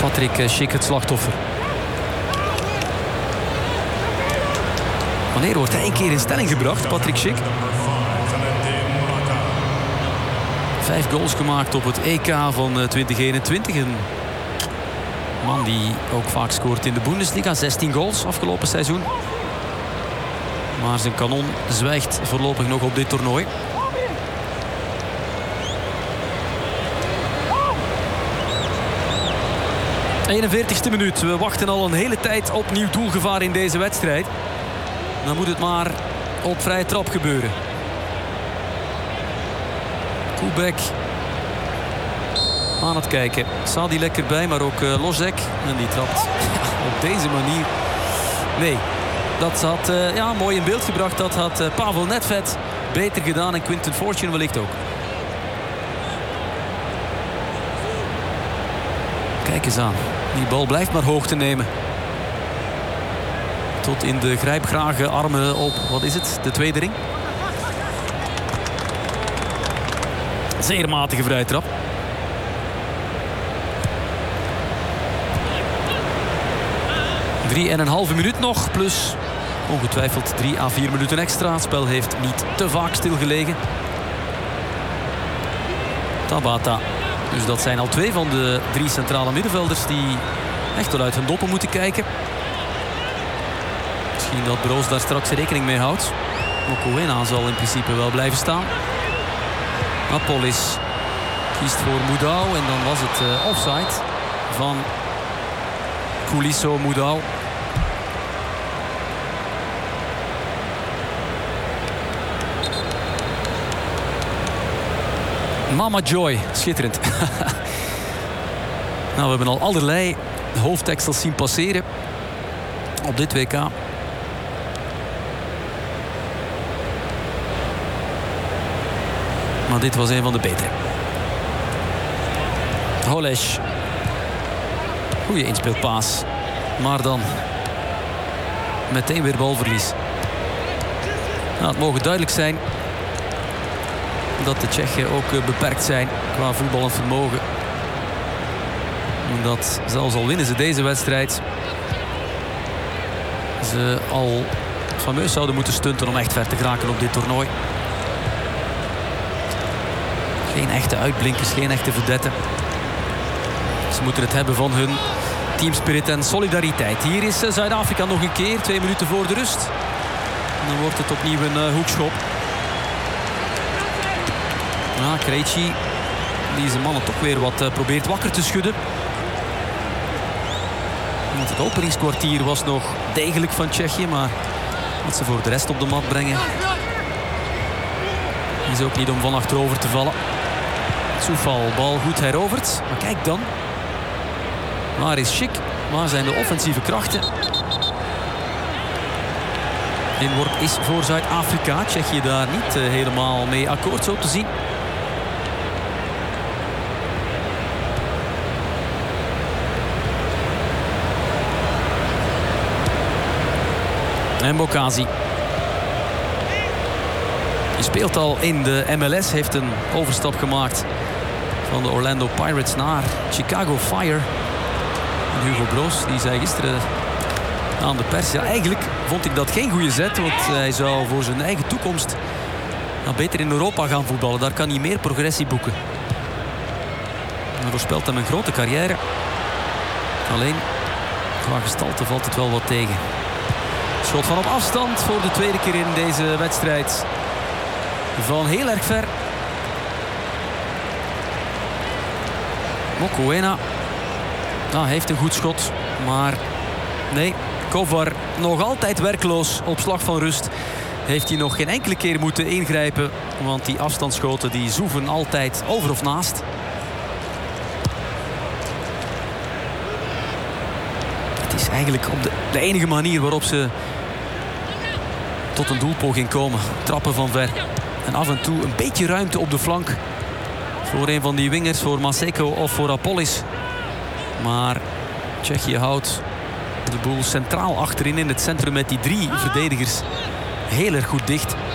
Patrick Schick het slachtoffer. Wanneer wordt hij een keer in stelling gebracht, Patrick Schick? 5 goals gemaakt op het EK van 2021. Een man die ook vaak scoort in de Bundesliga. 16 goals afgelopen seizoen. Maar zijn kanon zwijgt voorlopig nog op dit toernooi. ...41ste minuut. We wachten al een hele tijd op nieuw doelgevaar in deze wedstrijd. Dan moet het maar op vrije trap gebeuren. Kubek aan het kijken. Sadi lekker bij, maar ook Lozek. En die trapt op deze manier. Nee, dat had mooi in beeld gebracht. Dat had Pavel Nedved beter gedaan en Quinten Fortune wellicht ook. Kijk eens aan. Die bal blijft maar hoog te nemen. Tot in de grijpgrage armen op, wat is het, de tweede ring. Zeer matige vrije trap. ...3,5 minuut nog, plus ongetwijfeld 3 à 4 minuten extra. Het spel heeft niet te vaak stilgelegen. Tabata. Dus dat zijn al 2 van de 3 centrale middenvelders die echt wel uit hun doppen moeten kijken. Misschien dat Broos daar straks rekening mee houdt. Mokoena zal in principe wel blijven staan. Napolis kiest voor Moudau en dan was het offside van Kuliso Moudau. Mama Joy, schitterend. Nou, we hebben al allerlei hoofdtekstels zien passeren op dit WK. Maar dit was een van de betere. Holesh. Goeie inspeelpaas. Maar dan meteen weer balverlies. Nou, het mogen duidelijk zijn dat de Tsjechen ook beperkt zijn qua voetballend vermogen. Dat zelfs al winnen ze deze wedstrijd, ze al fameus zouden moeten stunten om echt ver te geraken op dit toernooi. Geen echte uitblinkers, geen echte vedetten. Ze moeten het hebben van hun teamspirit en solidariteit. Hier is Zuid-Afrika nog een keer, 2 minuten voor de rust. En dan wordt het opnieuw een hoekschop. Ja, Krejci, die zijn mannen toch weer wat probeert wakker te schudden. Want het openingskwartier was nog degelijk van Tsjechië, maar wat ze voor de rest op de mat brengen is ook niet om van achterover te vallen. Soefal, bal goed heroverd. Maar kijk dan. Waar is Schick? Waar zijn de offensieve krachten? Inworp is voor Zuid-Afrika. Tsjechië daar niet helemaal mee akkoord, zo te zien. En Bokazi. Die speelt al in de MLS. Heeft een overstap gemaakt van de Orlando Pirates naar Chicago Fire. En Hugo Broos die zei gisteren aan de pers: ja, eigenlijk vond ik dat geen goede zet. Want hij zou voor zijn eigen toekomst beter in Europa gaan voetballen. Daar kan hij meer progressie boeken. Hij voorspelt hem een grote carrière. Alleen qua gestalte valt het wel wat tegen. Schot van op afstand voor de tweede keer in deze wedstrijd. Van heel erg ver. Mokoena heeft een goed schot. Maar nee, Kovar nog altijd werkloos op slag van rust. Heeft hij nog geen enkele keer moeten ingrijpen. Want die afstandsschoten die zoeven altijd over of naast. Het is eigenlijk op de enige manier waarop ze tot een doelpoging komen. Trappen van ver. En af en toe een beetje ruimte op de flank. Voor een van die wingers, voor Maseko of voor Apolis. Maar Tsjechië houdt de boel centraal achterin in het centrum met die 3 verdedigers heel erg goed dicht.